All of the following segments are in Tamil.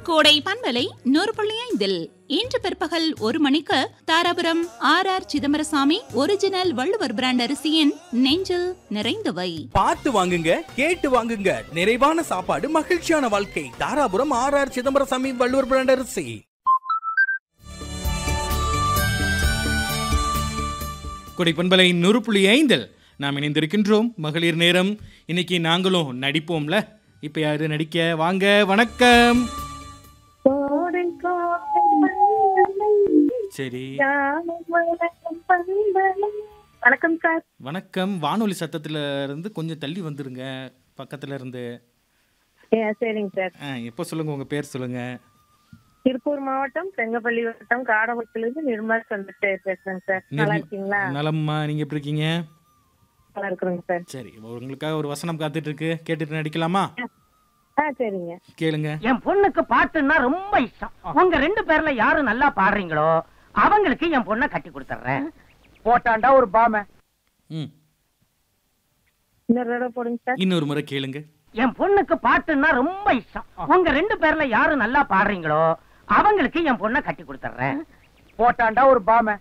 கோடை பண்பலை 100.5 இன்று பிற்பகல் 1 மணிக்கு Dharapuram R Chidambarasamy original Valluvar brand அரிசியின் நெஞ்சில் நிறைந்தவை. பார்த்து வாங்குங்க, கேட்டு வாங்குங்க. நிறைவான சாப்பாடு, மகிழ்ச்சியான வாழ்க்கை. தாராபுரம் ஆர் சிதம்பரசாமி வள்ளுவர் பிராண்ட் அரிசி. கோடை பண்பலை 100.5 நாம் இணைந்திருக்கின்றோம். மகளிர் நேரம். இன்னைக்கு நாங்களும் நடிப்போம்ல. இப்ப யாரு நடிக்க? வாங்க, வணக்கம். சரி, வணக்கம் சார். வணக்கம். வானொலி சத்தத்துல இருந்து கொஞ்சம் தள்ளி வந்துருங்க, பக்கத்துல இருந்து. சரிங்க சார். எப்போ சொல்லுங்க, உங்க பேர் சொல்லுங்க. திருப்பூர் மாவட்டம் செங்கப்பள்ளி வட்டம் காடவத்திலிருந்து நிர்மலா வந்துட்டு பேசுறேங்க சார். நல்லா இருக்கீங்களா? நலம்மா, நீங்க எப்படி இருக்கீங்க? நல்லா இருக்கிறேங்க சார். சரி, உங்களுக்காக ஒரு வசனம் காத்துட்டு இருக்கு, கேட்டுட்டு நடிக்கலாமா? சரிங்க, கேளுங்க. என் பொண்ணுக்கு பாட்டுன்னா ரொம்ப இஷ்டம். உங்க 2 பேர்ல யாரு நல்லா பாடுறீங்களோ அவங்களுக்கு என் பொண்ணை கட்டி கொடுத்துறேன். போட்டாண்டா ஒரு பாம. இன்னொரு தடவை போடுங்க சார். இன்னொரு முறை கேளுங்க. என் பொண்ணுக்கு பாட்டுன்னா ரொம்ப இஷ்டம். உங்க 2 பேர்ல யாரு நல்லா பாடுறீங்களோ அவங்களுக்கு என் பொண்ணை கட்டி கொடுத்துறேன். போட்டாண்டா ஒரு பாம.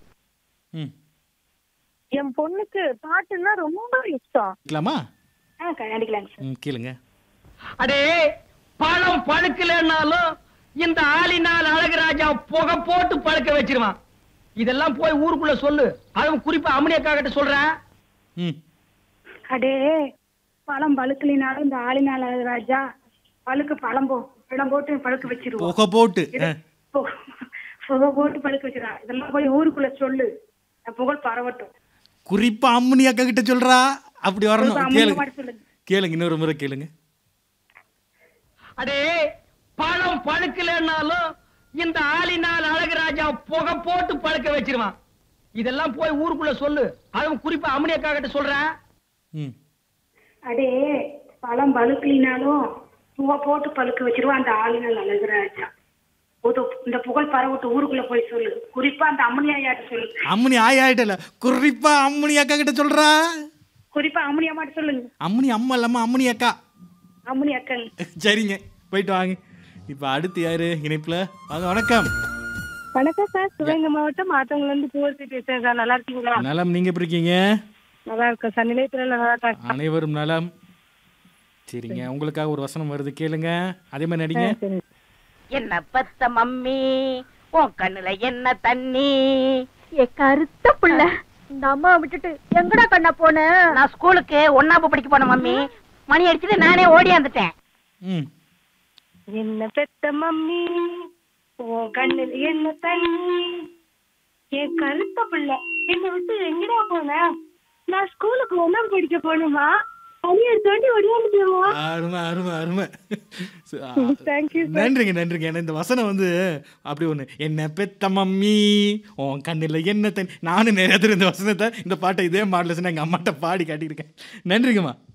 என் பொண்ணுக்கு பாட்டுன்னா ரொம்ப இஷ்டம். கேட்கலாமா? கல்யாணிக்கலாங்க சார். கேளுங்க. அடே, பழம் பழுக்கலன்னாலும் இந்த ஆளினால் அழகுராஜா புகை போட்டு பழுக்க வச்சிருவான். இதெல்லாம் போய் ஊருக்குள்ள சொல்லு. அதுவும் குறிப்பா அம்மனியக்காகிட்ட சொல்றேன். அடே, பழம் பழுக்கலினாலும் இந்த ஆளினால் ராஜா பழுக்க பழம் போட்டு பழுக்க வச்சிருவோம். புகை போட்டு புகை போட்டு பழுக்க வச்சிருவான். இதெல்லாம் போய் ஊருக்குள்ள சொல்லு, புகழ் பரவட்டும். குறிப்பா அம்மனி அக்கா கிட்ட சொல்றா. அப்படி வரணும். கேளுங்க, சொல்லுங்க. கேளுங்க, இன்னொரு முறை கேளுங்க. அடே, பழம் பழுக்கலன்னாலும் இந்த ஆளினால் அழகுராஜா புகை போட்டு பழுக்க வச்சிருவான். இதெல்லாம் போய் ஊருக்குள்ள சொல்லு. அதுவும் குறிப்பா அம்மனியக்காகிட்ட சொல்றேன். அடே, பழம் பழுக்கலினாலும் புகை போட்டு பழுக்க வச்சிருவான் அந்த ஆளினால் அழகுராஜா. இந்த புகழ் பரவட்டு ஊருக்குள்ள போய் சொல்லு. குறிப்பா அந்த அம்மனி ஆயாட்ட சொல்லு. அம்மனி ஆயாயிட்டல, குறிப்பா அம்மனி அக்கா கிட்ட சொல்றா. குறிப்பா அம்மனி அம்மாட்ட சொல்லுங்க. அம்மனி அம்மா இல்லாம அம்மனி அக்கா. அம்மனி அக்கா. சரிங்க, போயிட்டு வாங்க. இப்ப அடுத்து யாரு இணைப்புல? வாங்க, வணக்கம். வணக்கம் சார். சிவகங்கை மாவட்டம் மாத்தவங்கல இருந்து பூவரசி பேசுறேன் சார். நல்லா இருக்கீங்களா? நலம், நீங்க எப்படி இருக்கீங்க? நல்லா இருக்கேன் சார். நிலையத்துல நல்லா இருக்கேன். அனைவரும் நலம். சரிங்க, உங்களுக்காக ஒரு வசனம் வருது, கேளுங்க. அதே மாதிரி நடிங்க. என்ன பத்த மம்மி, உன் கண்ணுல என்ன தண்ணி? கருத்த புள்ள, இந்த அம்மா விட்டுட்டு எங்கடா கண்ணா போன? நான் ஸ்கூலுக்கு 1ஆம் படிக்க போன மம்மி. மணி அடிச்சுட்டு நானே ஓடியாந்துட்டேன். என்ன பெத்த மம்மி, உன் கண்ணுல என்ன தண்ணி? என் கருத்த புள்ள, என்ன விட்டு எங்கடா போன? நான் ஸ்கூலுக்கு 1ஆம் படிக்க போனோமா, அருமை அருமை அருமை. நன்றிங்க நன்றிங்க. ஏன்னா இந்த வசனம் வந்து அப்படி ஒண்ணு, என்ன பெத்த மம்மி உன் கண்ணில் என்ன தண்ணி. நானும் நிறைய இந்த வசனத்தை, இந்த பாட்டை இதே மாடல எங்க அம்மாட்ட பாடி காட்டியிருக்கேன். நன்றிங்கம்மா.